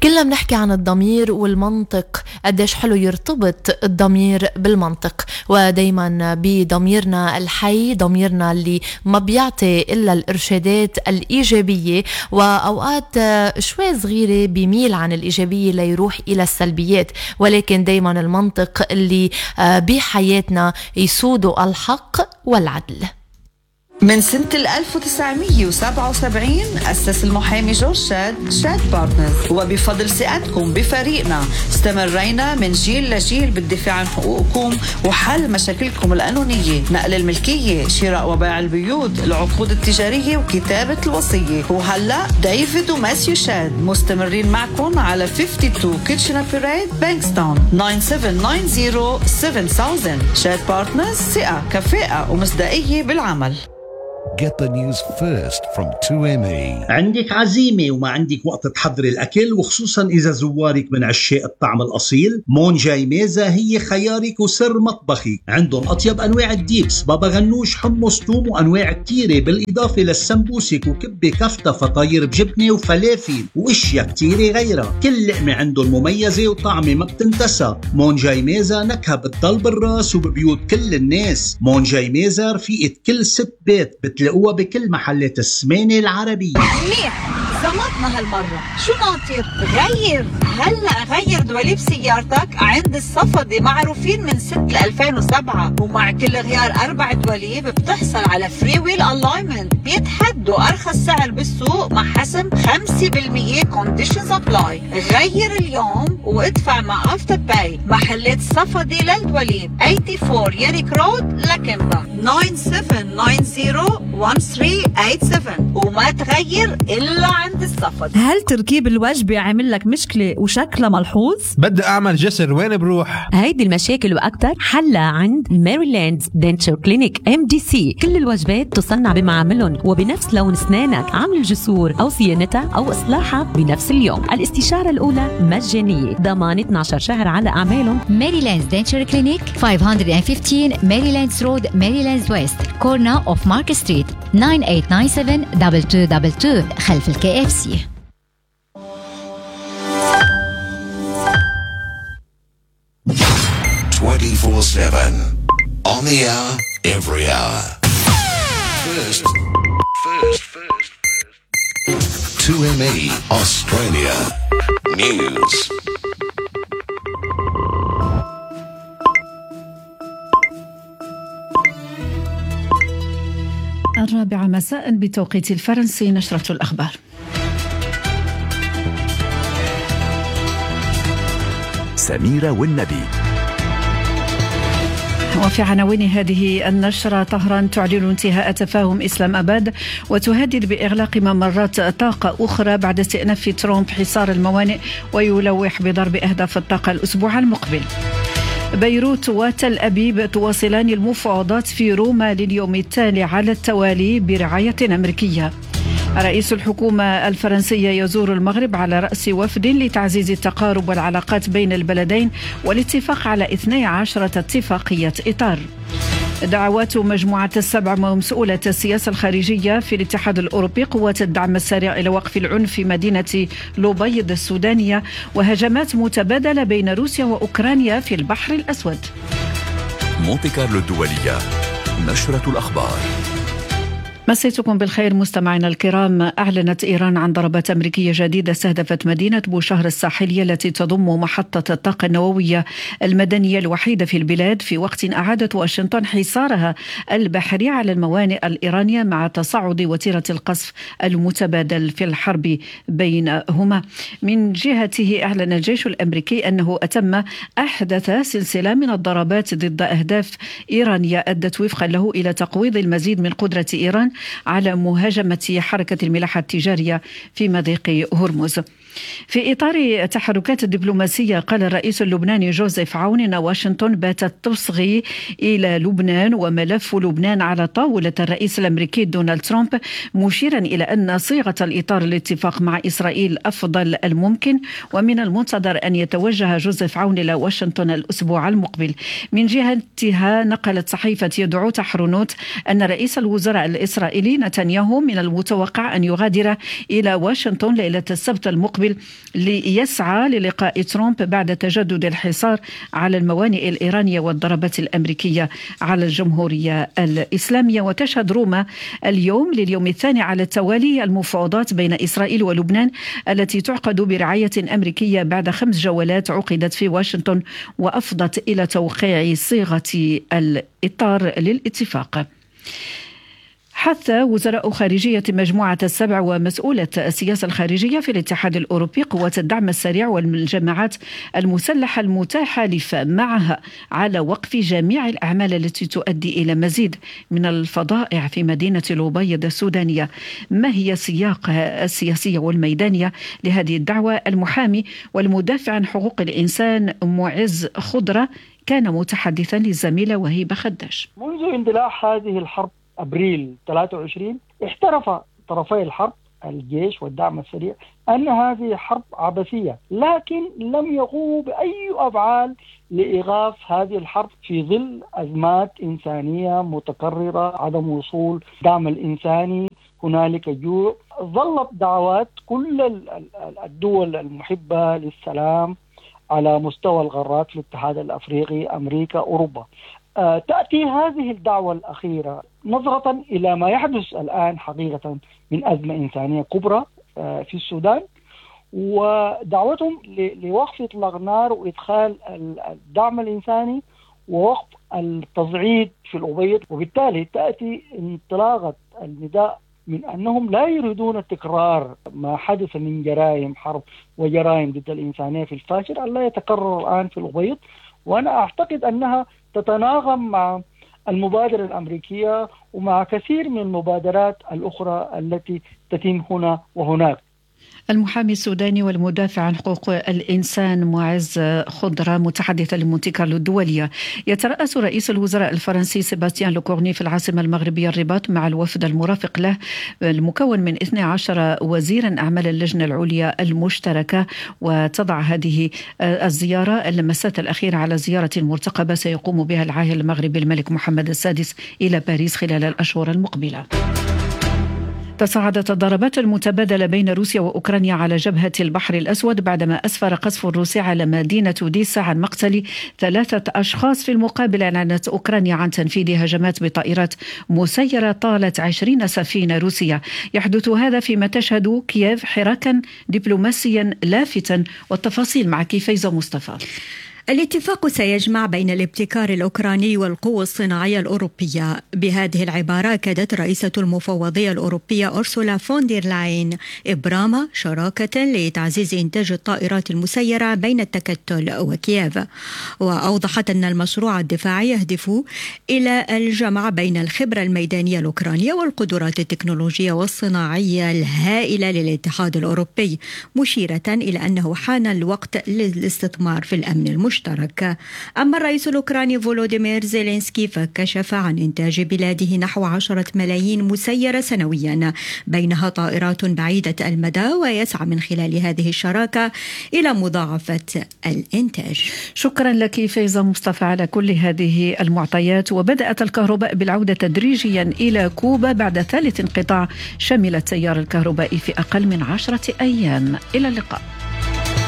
كلنا بنحكي عن الضمير والمنطق، قديش حلو يرتبط الضمير بالمنطق، ودايما بضميرنا الحي، ضميرنا اللي ما بيعطي إلا الإرشادات الإيجابية، وأوقات شوي صغيرة بيميل عن الإيجابية ليروح إلى السلبيات، ولكن دايما المنطق اللي بحياتنا يسود الحق والعدل. من سنة 1977 أسس المحامي جورج شاد بارتنرز، وبفضل ثقتكم بفريقنا استمرينا من جيل لجيل بالدفاع عن حقوقكم وحل مشاكلكم القانونية، نقل الملكية، شراء وبيع البيوت، العقود التجارية وكتابة الوصية. وهلأ ديفيد وماسيو شاد مستمرين معكم على 52 كيتشنر بيريد بانكستون 97907000. شاد بارتنرز، ثقة، كفاءة ومصداقية بالعمل. Get the news first from 2ME. عندك عزيمة وما عندك وقت تحضري الأكل، وخصوصا إذا زوارك من عشاق الطعم الأصيل، مون جاي ميزة هي خيارك وسر مطبخك. عندهم أطيب أنواع الديبس، بابا غنوش، حمص، توم، وأنواع كتيرة، بالإضافة للسمبوسك وكبة كفتة، فطاير بجبنة وفلافل واشياء كتيرة غيرها. كل لقمة عندهم مميزة وطعمة ما بتنتسى. مون جاي ميزة نكهة بتضل بالراس وببيوت كل الناس. مون جاي ميزة رفيقة كل ست بيت، بتلاقوها بكل محلات السمانة العربية. منيح، زمطنا هالمرة. شو ناطر؟ غير هلأ، غير دواليب سيارتك عند الصفدي، معروفين من سنة 2007، ومع كل غيار 4 دواليب بتحصل على فري ويل الاينمنت. بيتحدوا أرخص سعر بالسوق مع حسم 5% كونديشنز ابلاي. غير اليوم وادفع مع افتر باي. محلات الصفدي للدواليب 84 ياريك رود لكمبا 97901387، وما تغير إلا عند الصفد. هل تركيب الوجبة عامل لك مشكلة وشكلها ملحوظ؟ بدي أعمل جسر، وين بروح؟ هيدي المشاكل وأكتر حلها عند ماريلاند دنتشر كلينيك MDC. كل الوجبات تصنع بمعاملهم وبنفس لون أسنانك. عمل الجسور أو صيانتها أو إصلاحها بنفس اليوم. الاستشارة الأولى مجانية، ضمان 12 شهر على أعمالهم. ماريلاند دنتشر كلينيك 515 ماريلاندز رود، ماريلاندز ويست، كورنا أوف مارك ستريت، 98972222 خلف KFC. On the hour, every hour. First. 2ME Australia News. الرابعة مساء بتوقيت الفرنسي، نشرة الأخبار. سميرة والنبي. وفي عناوين هذه النشرة: طهران تعلن انتهاء تفاهم إسلام أباد وتهدد بإغلاق ممرات طاقة أخرى بعد استئناف ترامب حصار الموانئ، ويلوح بضرب أهداف الطاقة الأسبوع المقبل. بيروت وتل أبيب تواصلان المفاوضات في روما لليوم التالي على التوالي برعاية أمريكية. رئيس الحكومة الفرنسية يزور المغرب على رأس وفد لتعزيز التقارب والعلاقات بين البلدين والاتفاق على 12 اتفاقية إطار. دعوات مجموعة السبع ومسؤولة السياسة الخارجية في الاتحاد الأوروبي قوات الدعم السريع إلى وقف العنف في مدينة لوبيض السودانية، وهجمات متبادلة بين روسيا وأوكرانيا في البحر الأسود. مونتي كارلو الدولية، نشرة الأخبار. مسيتكم بالخير مستمعينا الكرام. أعلنت إيران عن ضربات أمريكية جديدة استهدفت مدينة بوشهر الساحلية التي تضم محطة الطاقة النووية المدنية الوحيدة في البلاد، في وقت أعادت واشنطن حصارها البحري على الموانئ الإيرانية مع تصاعد وتيرة القصف المتبادل في الحرب بينهما. من جهته أعلن الجيش الأمريكي أنه أتم أحدث سلسلة من الضربات ضد أهداف إيرانية أدت وفقا له إلى تقويض المزيد من قدرة إيران على مهاجمة حركة الملاحة التجارية في مضيق هرمز. في إطار تحركات الدبلوماسية، قال الرئيس اللبناني جوزيف عون إن واشنطن باتت تصغي إلى لبنان وملف لبنان على طاولة الرئيس الأمريكي دونالد ترامب، مشيرا إلى أن صيغة الإطار الاتفاق مع إسرائيل أفضل الممكن، ومن المنتظر أن يتوجه جوزيف عون إلى واشنطن الأسبوع المقبل. من جهتها نقلت صحيفة يدعو تحرنوت أن رئيس الوزراء الإسرائيلي الإسرائيلي نتنياهو من المتوقع أن يغادر إلى واشنطن ليلة السبت المقبل ليسعى للقاء ترامب بعد تجدد الحصار على الموانئ الإيرانية والضربات الأمريكية على الجمهورية الإسلامية. وتشهد روما اليوم لليوم الثاني على التوالي المفاوضات بين إسرائيل ولبنان التي تعقد برعاية أمريكية بعد 5 جولات عقدت في واشنطن وأفضت إلى توقيع صيغة الإطار للاتفاق. حث وزراء خارجية مجموعة ال7 ومسؤولة السياسة الخارجية في الاتحاد الأوروبي قوة الدعم السريع والجماعات المسلحة المتحالفة معها على وقف جميع الأعمال التي تؤدي إلى مزيد من الفظائع في مدينة الأبيض السودانية. ما هي السياق السياسية والميدانية لهذه الدعوة؟ المحامي والمدافع عن حقوق الإنسان معز خضرة كان متحدثا للزميلة وهيبة خداش. منذ اندلاع هذه الحرب أبريل 23 احترف طرفي الحرب الجيش والدعم السريع أن هذه حرب عبثية، لكن لم يقوموا بأي أفعال لإيقاف هذه الحرب في ظل أزمات إنسانية متكررة، عدم وصول دعم الإنساني، هنالك جوع. ظلت دعوات كل الدول المحبة للسلام على مستوى القارات في الاتحاد الأفريقي، أمريكا، أوروبا. تأتي هذه الدعوة الأخيرة نظرة إلى ما يحدث الآن حقيقة من أزمة إنسانية كبرى في السودان، ودعوتهم لوقف إطلاق النار وإدخال الدعم الإنساني ووقف التصعيد في الأبيض. وبالتالي تأتي انطلاقة النداء من أنهم لا يريدون تكرار ما حدث من جرائم حرب وجرائم ضد الإنسانية في الفاشر أن لا يتكرر الآن في الأبيض. وأنا أعتقد أنها تتناغم مع المبادرة الأمريكية ومع كثير من المبادرات الأخرى التي تتم هنا وهناك. المحامي السوداني والمدافع عن حقوق الإنسان معز خضرة متحدثا لمونتي كارلو الدولية. يترأس رئيس الوزراء الفرنسي سيباستيان لوكورني في العاصمة المغربية الرباط مع الوفد المرافق له المكون من 12 وزيرا أعمال اللجنة العليا المشتركة. وتضع هذه الزيارة اللمسات الأخيرة على زيارة مرتقبة سيقوم بها العاهل المغربي الملك محمد السادس إلى باريس خلال الأشهر المقبلة. تصاعدت الضربات المتبادلة بين روسيا وأوكرانيا على جبهة البحر الأسود بعدما أسفر قصف روسي على مدينة أوديسا عن مقتل 3 أشخاص. في المقابل أعلنت أوكرانيا عن تنفيذ هجمات بطائرات مسيرة طالت 20 سفينة روسية. يحدث هذا فيما تشهد كييف حراكا دبلوماسيا لافتا. والتفاصيل مع فايزة مصطفى. الاتفاق سيجمع بين الابتكار الأوكراني والقوى الصناعية الأوروبية. بهذه العبارة أكدت رئيسة المفوضية الأوروبية أورسولا فون دير لاين إبرام شراكة لتعزيز إنتاج الطائرات المسيرة بين التكتل وكييف. وأوضحت أن المشروع الدفاعي يهدف إلى الجمع بين الخبرة الميدانية الأوكرانية والقدرات التكنولوجية والصناعية الهائلة للاتحاد الأوروبي، مشيرة إلى أنه حان الوقت للاستثمار في الأمن المشترك. أما الرئيس الأوكراني فولوديمير زيلينسكي فكشف عن إنتاج بلاده نحو 10 ملايين مسيرة سنويا، بينها طائرات بعيدة المدى، ويسعى من خلال هذه الشراكة إلى مضاعفة الإنتاج. شكرا لك فايزة مصطفى على كل هذه المعطيات. وبدأت الكهرباء بالعودة تدريجيا إلى كوبا بعد ثالث انقطاع شمل التيار الكهربائي في أقل من 10 أيام. إلى اللقاء.